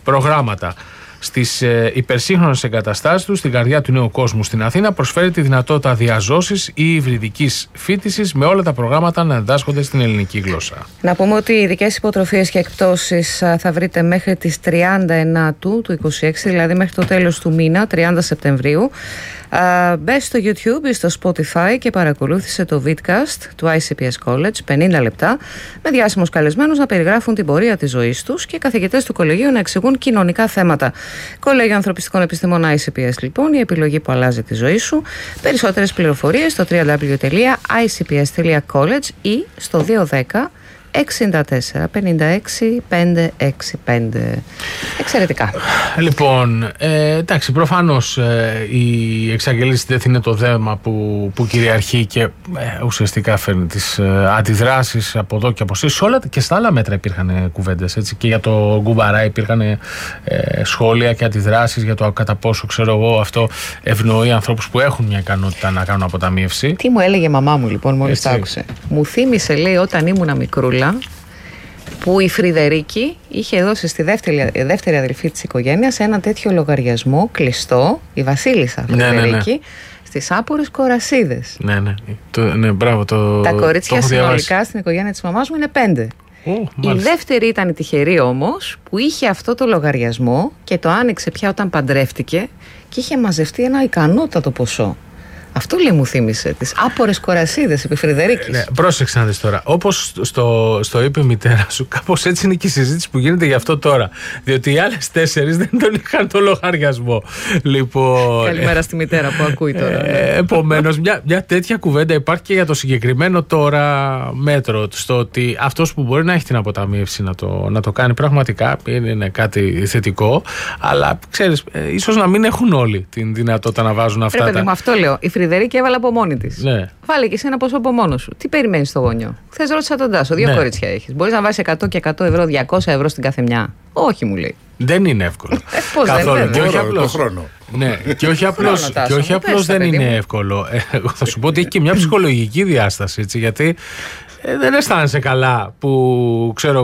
προγράμματα. Στις υπερσύγχρονες εγκαταστάσεις του, στην καρδιά του νέου κόσμου στην Αθήνα, προσφέρει τη δυνατότητα διαζώσης ή υβριδικής φοιτησης με όλα τα προγράμματα να διδάσκονται στην ελληνική γλώσσα. Να πούμε ότι οι ειδικές υποτροφίες και εκπτώσεις θα βρείτε μέχρι τις 30 του 26, δηλαδή μέχρι το τέλος του μήνα, 30 Σεπτεμβρίου. Μπες στο YouTube ή στο Spotify και παρακολούθησε το vidcast του ICPS College, 50 λεπτά, με διάσημους καλεσμένους να περιγράφουν την πορεία της ζωής τους και καθηγητές του κολεγίου να εξηγούν κοινωνικά θέματα. Κολέγιο Ανθρωπιστικών Επιστημών ICPS, λοιπόν, η επιλογή που αλλάζει τη ζωή σου. Περισσότερες πληροφορίες στο www.icps.college ή στο 210 64 56 565. Εξαιρετικά. Λοιπόν, εντάξει, προφανώς η εξαγγελίση δεν είναι το θέμα που κυριαρχεί και ουσιαστικά φέρνει τις αντιδράσεις από εδώ και από εσείς. Όλα και στα άλλα μέτρα υπήρχαν κουβέντες, έτσι, και για το Γκουμπαρά υπήρχαν σχόλια και αντιδράσεις για το κατά πόσο, ξέρω εγώ, αυτό ευνοεί ανθρώπους που έχουν μια ικανότητα να κάνουν αποταμίευση. Τι μου έλεγε η μαμά μου, λοιπόν, μόλις τα άκουσε? Μου θύμισε, λέει, όταν ήμουνα μικρούλα, που η Φρυδερίκη είχε δώσει στη δεύτερη αδελφή της οικογένειας ένα τέτοιο λογαριασμό κλειστό, η Βασίλισσα Φρυδερίκη, στις Άπορες Κορασίδες. Ναι, μπράβο. Τα κορίτσια συνολικά στην οικογένεια της μαμάς μου είναι 5. Η δεύτερη ήταν η τυχερή όμως που είχε αυτό το λογαριασμό και το άνοιξε πια όταν παντρεύτηκε και είχε μαζευτεί ένα ικανότατο ποσό. Αυτό, λέει, μου θύμισε τις Άπορες Κορασίδες επί Φρυδερίκης. Ναι, πρόσεξε να δεις τώρα. Όπως στο είπε η μητέρα σου, κάπως έτσι είναι και η συζήτηση που γίνεται γι' αυτό τώρα. Διότι οι άλλες 4 δεν τον είχαν το λογαριασμό. Λοιπόν, καλημέρα στη μητέρα που ακούει τώρα. Επομένως, μια τέτοια κουβέντα υπάρχει και για το συγκεκριμένο τώρα μέτρο. Στο ότι αυτός που μπορεί να έχει την αποταμίευση να το κάνει πραγματικά είναι κάτι θετικό. Αλλά ξέρεις, ίσως να μην έχουν όλοι την δυνατότητα να βάζουν αυτά. Παιδί μου, αυτό λέω. Η Φρυδερίκη έβαλε από μόνη της. Ναι. Βάλε και εσύ ένα ποσό από μόνο σου. Τι περιμένεις στο γονιό? Χθες ρώτησα τον Τάσο, 2 κορίτσια έχεις. Μπορείς να βάζεις 100 και 100 ευρώ, 200 ευρώ στην καθεμιά? Όχι, μου λέει. Δεν είναι εύκολο. Πώς καθόλου. δεν είναι? Και όχι απλώς. Ναι, και όχι απλώς δεν είναι εύκολο. Θα σου πω ότι έχει και μια ψυχολογική διάσταση, έτσι, γιατί δεν αισθάνεσαι καλά που, ξέρω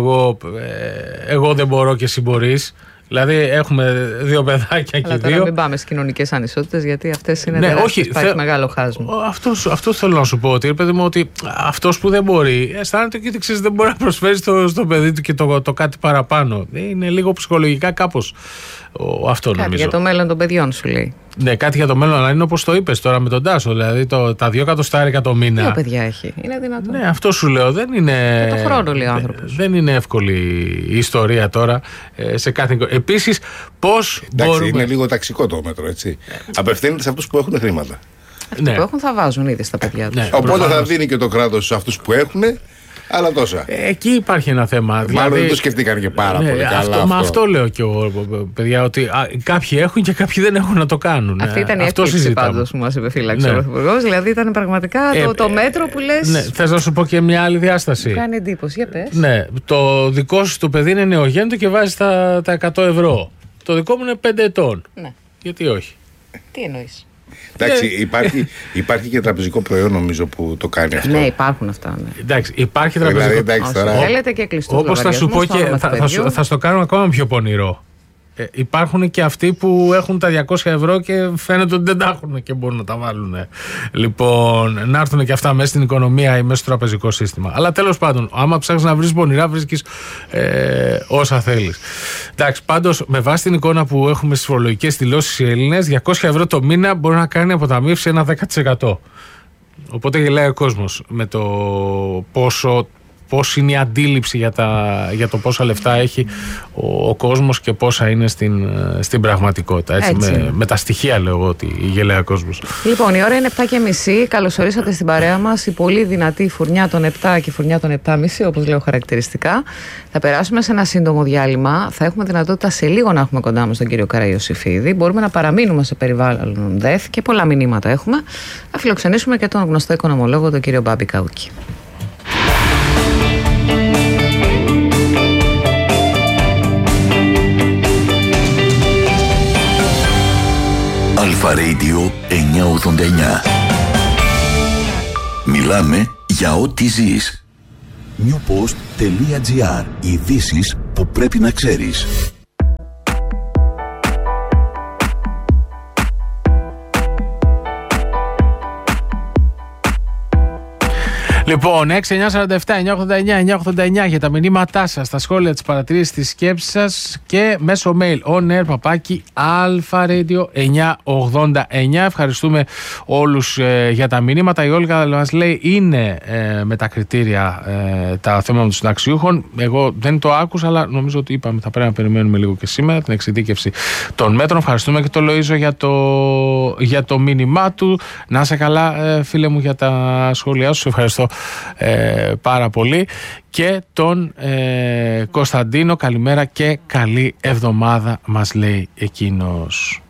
εγώ δεν μπορώ και εσύ μπορείς. Δηλαδή έχουμε 2 παιδάκια και 2. Τώρα μην πάμε στις κοινωνικές ανισότητες, γιατί αυτές είναι τεράστιες, υπάρχει μεγάλο χάσμα. Αυτό θέλω να σου πω, ότι, παιδί μου, ότι αυτός που δεν μπορεί αισθάνεται ότι δεν μπορεί να προσφέρει στο παιδί του και το κάτι παραπάνω. Είναι λίγο ψυχολογικά κάπως αυτό, κάτι νομίζω. Για το μέλλον των παιδιών σου λέει. Ναι, κάτι για το μέλλον, αλλά είναι όπως το είπες τώρα με τον Τάσο. Δηλαδή τα 2 εκατοστάρικα το μήνα. 2 παιδιά έχει. Είναι δυνατόν? Ναι, αυτό σου λέω. Δεν είναι. Και το χρόνο, λέει ο άνθρωπος. Δεν είναι εύκολη η ιστορία τώρα σε κάθε. Επίσης, πώς μπορούμε. Είναι λίγο ταξικό το μέτρο, έτσι. Απευθύνεται σε αυτούς που έχουν χρήματα. Αυτοί που έχουν θα βάζουν ήδη στα παιδιά τους. Οπότε θα δίνει και το κράτος σε αυτούς που έχουν. Αλλά τόσα. Εκεί υπάρχει ένα θέμα. Μάλλον δεν το σκεφτήκαν και πάρα πολύ καλά. Αυτό λέω και εγώ, παιδιά, ότι κάποιοι έχουν και κάποιοι δεν έχουν να το κάνουν. Αυτή ήταν η έκπληξη πάντως που μας επιφύλαξε ο Πρωθυπουργός. Δηλαδή ήταν πραγματικά το μέτρο που λες. Ναι, θες να σου πω και μια άλλη διάσταση? Μου κάνει εντύπωση, για πες. Ναι, το δικό σου το παιδί είναι νεογέννητο και βάζει τα 100 ευρώ. Το δικό μου είναι 5 ετών. Ναι. Γιατί όχι? Τι εννοείς? Εντάξει, υπάρχει και τραπεζικό προϊόν, νομίζω, που το κάνει αυτό. Ναι, υπάρχουν αυτά. Ναι. Εντάξει, υπάρχει τραπεζικό. Δηλαδή, θέλετε και κλειστό. Όπως θα σου πω και θα στο κάνω ακόμα πιο πονηρό. Υπάρχουν και αυτοί που έχουν τα 200 ευρώ και φαίνεται ότι δεν τα έχουν και μπορούν να τα βάλουν. Λοιπόν, να έρθουν και αυτά μέσα στην οικονομία ή μέσα στο τραπεζικό σύστημα. Αλλά τέλος πάντων, άμα ψάχνεις να βρεις πονηρά, βρίσκεις όσα θέλεις. Εντάξει, πάντως, με βάση την εικόνα που έχουμε στις φορολογικές δηλώσεις οι Έλληνες, 200 ευρώ το μήνα μπορεί να κάνει αποταμίευση ένα 10%. Οπότε γελάει ο κόσμος με το πώς είναι η αντίληψη για το πόσα λεφτά έχει ο κόσμος και πόσα είναι στην πραγματικότητα. Έτσι. Με τα στοιχεία λέω εγώ ότι γελάει ο κόσμος. Λοιπόν, η ώρα είναι 7:30. Καλωσορίσατε στην παρέα μας η πολύ δυνατή φουρνιά των 7 και η φουρνιά των 7:30, όπως λέω χαρακτηριστικά. Θα περάσουμε σε ένα σύντομο διάλειμμα. Θα έχουμε δυνατότητα σε λίγο να έχουμε κοντά μας τον κύριο Καραϊωσήφιδη. Μπορούμε να παραμείνουμε σε περιβάλλον ΔΕΘ και πολλά μηνύματα έχουμε. Θα φιλοξενήσουμε και τον γνωστό οικονομολόγο, τον κύριο Μπάμπη Καούκη. Αλφα Radio 989. Μιλάμε για ό,τι ζεις. Newpost.gr. Ειδήσεις που πρέπει να ξέρεις. Λοιπόν, 6-947-989-989 για τα μηνύματά σας, τα σχόλια, τις παρατηρήσεις, τις σκέψεις σας και μέσω mail onair@alfaradio989. Ευχαριστούμε όλους για τα μηνύματα. Η Όλγα μας λέει είναι με τα κριτήρια τα θέματα των συνταξιούχων. Εγώ δεν το άκουσα, αλλά νομίζω ότι είπαμε θα πρέπει να περιμένουμε λίγο και σήμερα την εξειδίκευση των μέτρων. Ευχαριστούμε και τον Λοΐζο για το μήνυμά του. Να είσαι καλά, φίλε μου, για τα σχόλιά σου. Ευχαριστώ πάρα πολύ. Και τον Κωνσταντίνο, καλημέρα και καλή εβδομάδα μας λέει εκείνος.